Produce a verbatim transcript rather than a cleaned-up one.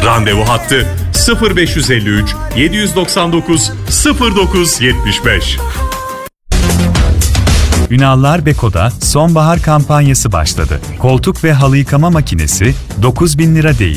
Randevu hattı sıfır beş yüz elli üç yedi doksan dokuz sıfır dokuz yetmiş beş. Ünallar Beko'da sonbahar kampanyası başladı. Koltuk ve halı yıkama makinesi dokuz bin lira değil,